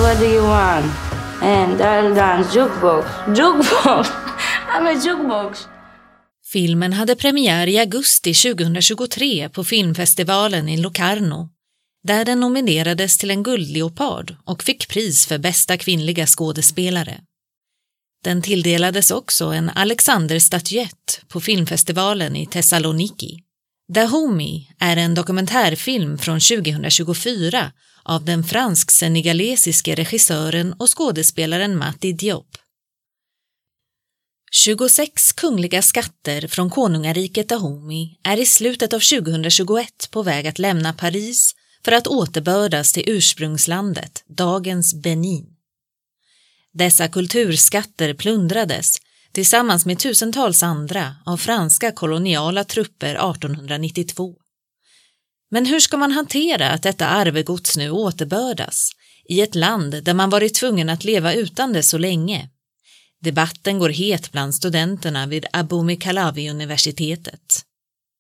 what do you want? And I'll dance jukebox. Jukebox! I'm a jukebox! Filmen hade premiär i augusti 2023 på filmfestivalen i Locarno, där den nominerades till en guldleopard och fick pris för bästa kvinnliga skådespelare. Den tilldelades också en Alexander-statyett på filmfestivalen i Thessaloniki. Dahomey är en dokumentärfilm från 2024 av den fransk-senegalesiske regissören och skådespelaren Mati Diop. 26 kungliga skatter från konungariket Dahomey är i slutet av 2021 på väg att lämna Paris för att återbördas till ursprungslandet, dagens Benin. Dessa kulturskatter plundrades, tillsammans med tusentals andra, av franska koloniala trupper 1892. Men hur ska man hantera att detta arvegods nu återbördas, i ett land där man varit tvungen att leva utan det så länge? Debatten går het bland studenterna vid Abomey Calavi-universitetet.